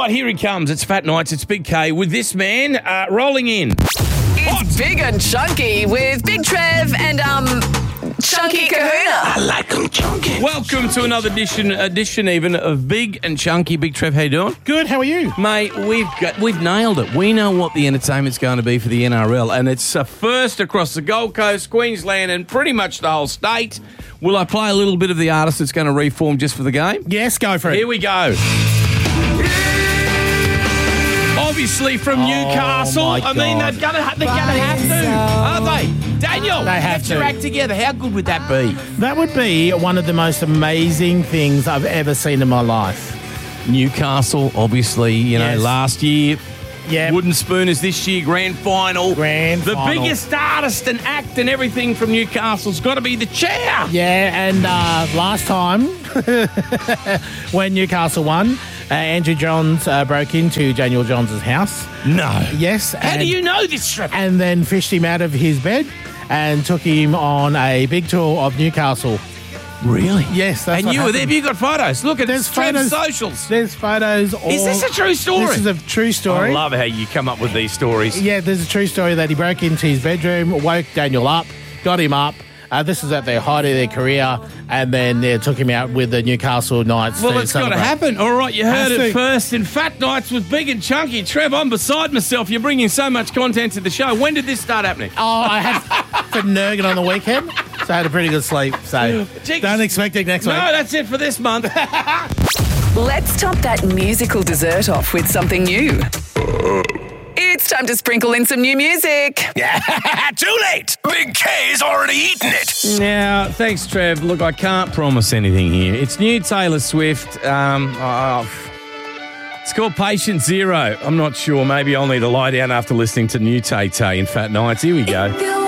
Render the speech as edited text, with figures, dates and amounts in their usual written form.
right, here he comes. It's Fat Nights. It's Big K with this man rolling in. It's Big and Chunky with Big Trev and Chunky Kahuna. I like them chunky. Welcome to another edition even of Big and Chunky. Big Trev, how you doing? Good, how are you? Mate, we've nailed it. We know what the entertainment's going to be for the NRL, and it's a first across the Gold Coast, Queensland, and pretty much the whole state. Will I play a little bit of the artist that's going to reform just for the game? Yes, go for it. Here we go. Obviously from Newcastle. my I mean, they're God. gonna have to, aren't they? Daniel, They have get to. your act together. How good would that be? That would be one of the most amazing things I've ever seen in my life. Newcastle, obviously, Yes. last year. Yeah. Wooden Spooners this year, grand final. Grand the final. biggest artist and act and everything from Newcastle's got to be the chair. Yeah, and last time when Newcastle won, Andrew Johns broke into Daniel Johns' house. No. Yes. How do you know this, Trevor? And then fished him out of his bed and took him on a big tour of Newcastle. Really? Yes, that's And what you were there. happened. Have you got photos? Look at There's Trev's photos. socials. There's photos. Is this a true story? This is a true story. I love how you come up with these stories. Yeah, there's a true story that he broke into his bedroom, woke Daniel up, got him up. This is at the height of their career, and then they took him out with the Newcastle Knights. Well, to it's got to celebrate. happen. All right, you heard Has it to. first in Fat Nights with Big and Chunky. Trev, I'm beside myself. You're bringing so much content to the show. When did this start happening? Oh, I had been nerging on the weekend, so I had a pretty good sleep. So Jigs. don't expect it next week. No, that's it for this month. Let's top that musical dessert off with something new. It's time to sprinkle in some new music. Too late. Big K's already eaten it. Now, thanks, Trev. Look, I can't promise anything here. It's new Taylor Swift. It's called Patient Zero. I'm not sure. Maybe I'll need to lie down after listening to new Tay Tay in Fat Nights. Here we go.